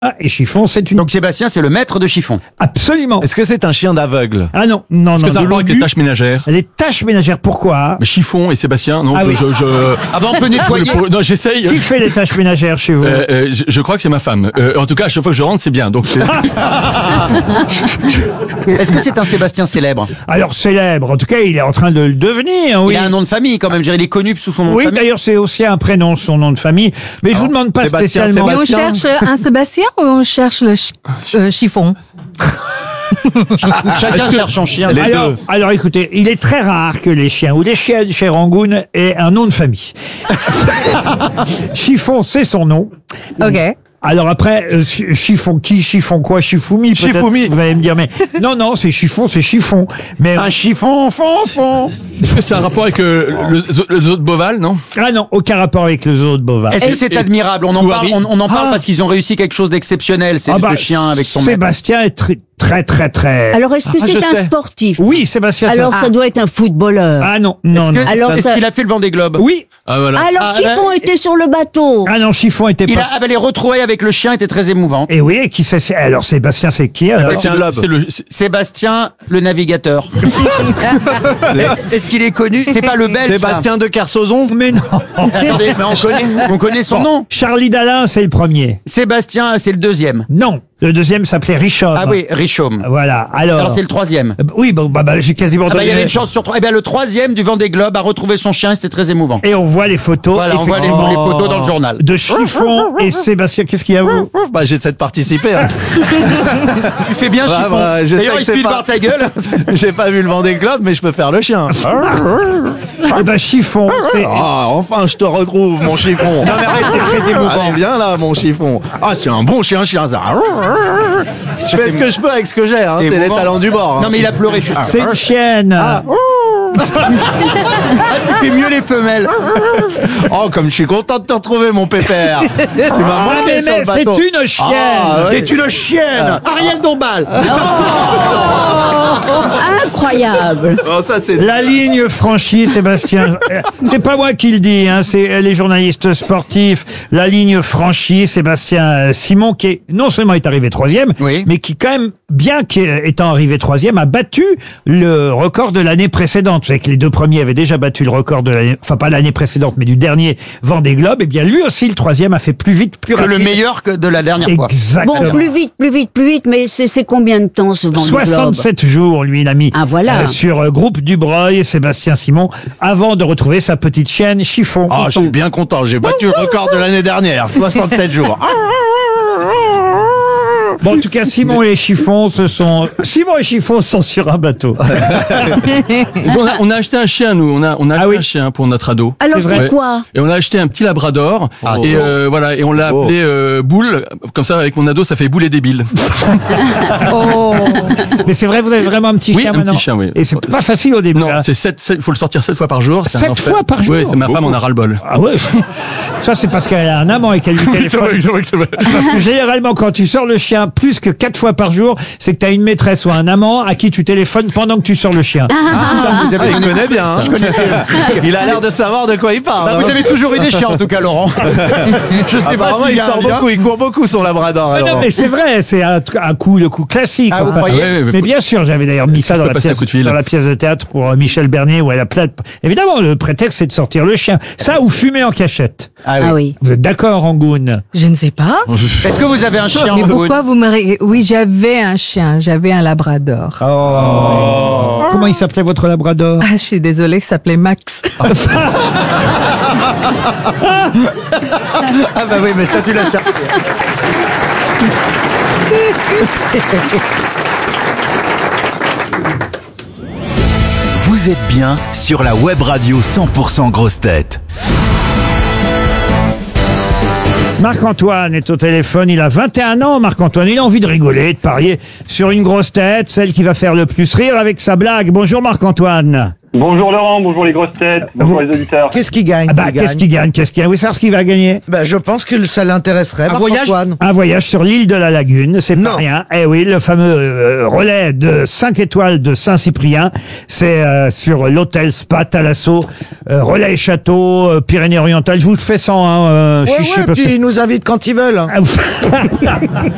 et Chiffon, c'est une... Donc Sébastien, c'est le maître de Chiffon. Absolument. Est-ce que c'est un chien d'aveugle? Ah non, non, Est-ce non. que ça a de rapport avec l'obus. les tâches ménagères? Les tâches ménagères, pourquoi? Mais Chiffon et Sébastien, non, Ah oui. Ah bah on peut nettoyer. Non, j'essaye. Qui fait les tâches ménagères chez vous? Je crois que c'est ma femme. En tout cas, à chaque fois que je rentre, c'est bien. Donc c'est... Est-ce que c'est un Sébastien célèbre? Alors célèbre, en tout cas, il est en train de le devenir, oui. Il a un nom de famille quand même, je dirais, il est connu sous son nom de Oui, famille. d'ailleurs, c'est aussi un prénom, son nom de famille. Mais je vous demande pas Sébastien, spécialement. Mais on Sébastien. cherche un Sébastien ou on cherche le chiffon? Chacun cherche son chien. Les deux. Alors écoutez, il est très rare que les chiens ou les chiens chez Rangoon aient un nom de famille. Chiffon, c'est son nom. Ok. Alors après, chiffon qui, chiffon quoi, chifoumi peut-être. Chifoumi. Vous allez me dire, mais non, c'est chiffon, c'est chiffon. Mais Un chiffon, fond. Est-ce que c'est un rapport avec le zoo de Beauval, non? ah non, aucun rapport avec le zoo de Beauval. Est-ce que c'est admirable? On en parle, Touari. on en parle parce qu'ils ont réussi quelque chose d'exceptionnel. C'est Ah bah, ce chien avec son maître. Sébastien est très. Alors, est-ce que je c'est un sais. sportif? Oui, Sébastien. Alors, ça doit être un footballeur. Ah non, non. Alors, Est-ce ça- qu'il a fait le Vendée Globe? Oui. Ah voilà. Alors, Chiffon était sur le bateau. Ah non, chiffon était Il pas. a, ah bah, les retrouvailles avec le chien étaient très émouvantes. Et oui, qui c'est alors Sébastien, c'est qui alors? Sébastien Loeb. Sébastien, le navigateur. Est-ce qu'il est connu? C'est pas le belge. Sébastien de Kersozon. Mais non. ça. Attendez, mais on connaît son nom. Charlie Dalin, c'est le premier. Sébastien, c'est le deuxième. Non, le deuxième s'appelait Richomme. Ah oui, Richomme. Voilà. Alors c'est le troisième. oui, bon, j'ai quasiment Ah bah, il y donné. avait une chance sur trois. Eh bien, le troisième du Vendée Globe a retrouvé son chien, c'était très émouvant. Et on voit les photos. Voilà, on voit les effectivement, photos dans le journal. de Chiffon et Sébastien. Qu'est-ce qu'il y a vous? Bah, j'essaie de participer. Hein. Tu fais bien, Ouais, Chiffon. bah, je sais D'ailleurs, que il c'est se file pas- par ta gueule. J'ai pas vu le Vendée Globe, mais je peux faire le chien. Eh ben Chiffon, c'est. Ah, enfin, je te retrouve, mon chiffon. Non, mais arrête, c'est très émouvant. Allez, viens là, mon chiffon. Ah, c'est un bon chien, ça. Je fais ce que je peux avec ce que j'ai, hein. C'est C'est les émouvant. talents du bord. hein. Non, mais il a pleuré, je suis sûr. C'est une chienne. Ah, tu fais mieux les femelles. Oh, comme je suis content de te retrouver, mon pépère. Tu m'as Ah, manqué mais sur le c'est bateau. une chienne. Ah, oui. C'est une chienne. Ariel Dombal. Incroyable. Oh, ça, c'est... La ligne franchie, Sébastien. C'est pas moi qui le dis, hein, c'est les journalistes sportifs. La ligne franchie, Sébastien Simon, qui non seulement est arrivé troisième, Oui. mais qui quand même, bien qu'étant arrivé troisième, a battu le record de l'année précédente. Vous savez que les deux premiers avaient déjà battu le record de l'année, enfin pas l'année précédente, mais du dernier Vendée Globe. Et bien lui aussi, le troisième, a fait plus vite, plus Que rapide. le meilleur que de la dernière fois. Exactement. Bon, plus vite, mais c'est combien de temps ce Vendée Globe? 67 jours, lui, il a mis Ah, voilà. sur Groupe Dubreuil, Sébastien Simon, avant de retrouver sa petite chienne Chiffon. Ah, je suis bien content. J'ai battu le record de l'année dernière. 67 jours. Bon, en tout cas, Simon et Chiffon sont sur un bateau. On a acheté un chien, nous. On a acheté oui. un chien pour notre ado. Alors, C'est vrai. c'est quoi? Et on a acheté un petit labrador. Et voilà, et on l'a Oh. appelé Boule. Comme ça, avec mon ado, ça fait Boule et débile. Mais c'est vrai, vous avez vraiment un petit Oui, chien un maintenant. petit chien, oui. Et c'est pas facile au début. Non, hein. c'est il faut le sortir 7 fois par jour. C'est un 7 enfer. fois par jour? Oui, c'est ma femme en a ras-le-bol. Ah ouais. Ça, c'est parce qu'elle a un amant et qu'elle lui téléphone. c'est vrai que c'est vrai. Parce que généralement, quand tu sors le chien plus que 4 fois par jour, c'est que tu as une maîtresse ou un amant à qui tu téléphones pendant que tu sors le chien. Vous avez, Il connaît bien. Hein. Il a l'air de savoir de quoi il parle. Bah, hein. vous avez toujours eu des chiens, en tout cas, Laurent. Je sais pas Apparemment, s'il il y a un sort lien. beaucoup, il court beaucoup son labrador. Ah non, alors. mais c'est vrai, c'est un coup, le coup classique. Ah, vous enfin. croyez Mais bien sûr, j'avais d'ailleurs mis ça Je dans peux la, passer un pièce, coup de fil. dans la pièce de théâtre pour Michel Bernier où elle a plein de... Évidemment, le prétexte, c'est de sortir le chien. Ça ou fumer en cachette. Ah oui. Vous êtes d'accord, Rangoon? Je ne sais pas. Est-ce que vous avez un chien, Mais Rangoon? pourquoi vous me... Oui, j'avais un chien, j'avais un labrador. Comment il s'appelait votre labrador? Ah, je suis désolée, il s'appelait Max. Ah bah oui, mais ça, tu l'as cherché. Vous êtes bien sur la web radio 100% Grosses Têtes. Marc-Antoine est au téléphone, il a 21 ans, Marc-Antoine. Il a envie de rigoler, de parier sur une grosse tête, celle qui va faire le plus rire avec sa blague. Bonjour Marc-Antoine. Bonjour Laurent, bonjour les grosses têtes, bonjour les auditeurs. Qu'est-ce qu'il gagne? Ah bah, qu'est-ce qu'il gagne? Vous savez ce qu'il va gagner? Bah, je pense que ça l'intéresserait, Un voyage Marc-Antoine. Un voyage sur l'île de la Lagune, c'est pas Non. rien. Eh oui, le fameux relais de 5 étoiles de Saint-Cyprien, c'est sur l'hôtel Spa Thalasso, relais château, Pyrénées-Orientales. Je vous le fais sans Ouais, chichi ouais, parce puis que... ils nous invitent quand ils veulent.